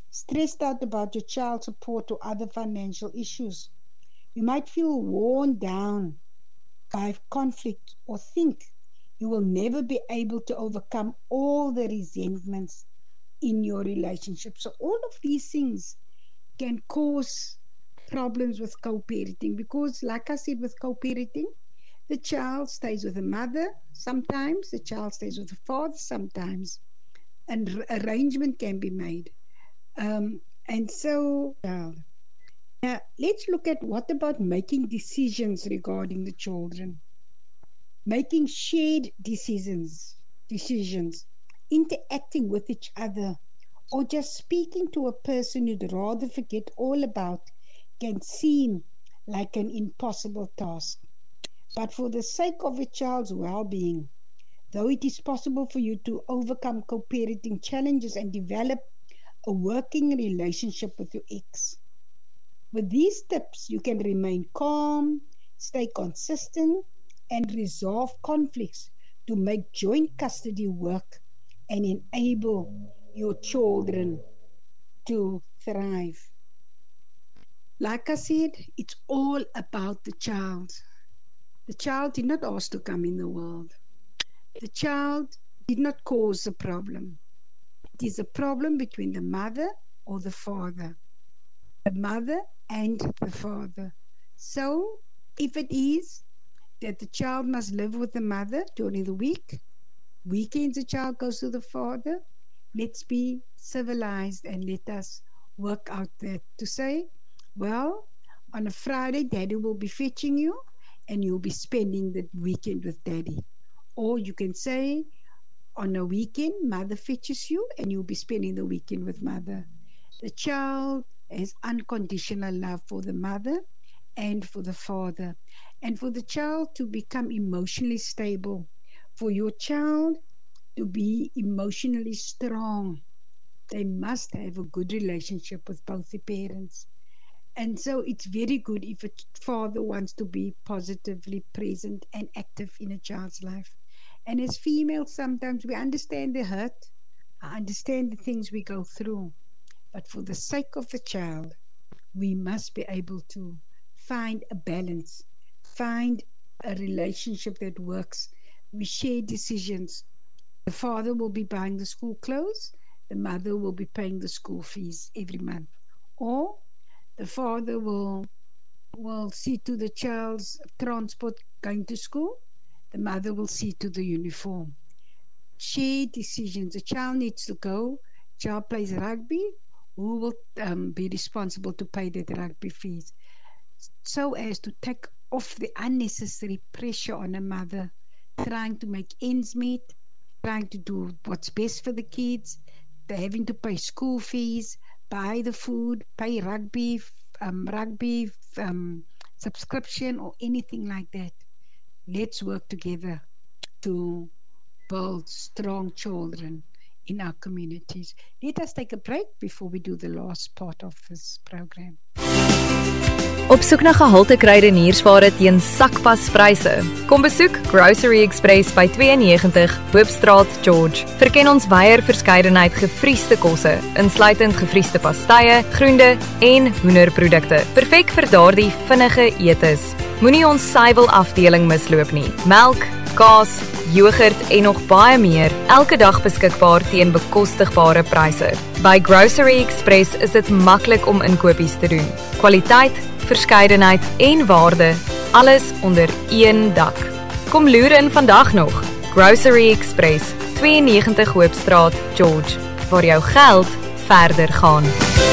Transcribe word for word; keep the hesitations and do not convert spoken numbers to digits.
stressed out about your child support or other financial issues. You might feel worn down by conflict or think you will never be able to overcome all the resentments in your relationship. So all of these things can cause problems with co-parenting because, like I said, with co-parenting, the child stays with the mother sometimes, the child stays with the father sometimes, and arrangement can be made. Um, and so, uh, now let's look at what about making decisions regarding the children. Making shared decisions, decisions, interacting with each other, or just speaking to a person you'd rather forget all about can seem like an impossible task. But for the sake of a child's well-being, though it is possible for you to overcome co-parenting challenges and develop a working relationship with your ex, with these tips, you can remain calm, stay consistent, and resolve conflicts to make joint custody work and enable your children to thrive. Like I said, it's all about the child. The child did not ask to come in the world. The child did not cause the problem. It is a problem between the mother or the father. The mother and the father. So, if it is that the child must live with the mother during the week, weekends the child goes to the father, let's be civilized and let us work out that to say, well, on a Friday, daddy will be fetching you and you'll be spending the weekend with daddy. Or you can say, on a weekend, mother fetches you and you'll be spending the weekend with mother. The child has unconditional love for the mother and for the father. And for the child to become emotionally stable, for your child to be emotionally strong, they must have a good relationship with both the parents. And so it's very good if a father wants to be positively present and active in a child's life. And as females, sometimes we understand the hurt, I understand the things we go through. But for the sake of the child, we must be able to find a balance, find a relationship that works. We share decisions. The father will be buying the school clothes, the mother will be paying the school fees every month. Or the father will, will see to the child's transport going to school, the mother will see to the uniform. Share decisions. The child needs to go, child plays rugby, who will um, be responsible to pay the rugby fees? So as to take off the unnecessary pressure on a mother, trying to make ends meet, trying to do what's best for the kids. They're having to pay school fees, buy the food, pay rugby, um, rugby um, subscription or anything like that. Let's work together to build strong children in our communities. Let us take a break before we do the last part of this program. Op soek na gehalte kruideniersware teen sakpaspryse. Kom besoek Grocery Express by twee negentig Hoopstraat, George. Verken ons wyeer verskeidenheid gefriesde kosse, insluitend gefriesde pastye, groente en hoenderprodukte. Perfek vir daardie vinnige etes. Moenie ons suiwel afdeling misloop nie. Melk, kaas, yoghurt en nog baie meer, elke dag beskikbaar teen bekostigbare pryse. By Grocery Express is dit maklik om inkopies te doen. Kwaliteit, verskeidenheid en waarde, alles onder een dak. Kom loer in vandag nog. Grocery Express, twee negentig Hoopstraat, George, waar jou geld verder gaan.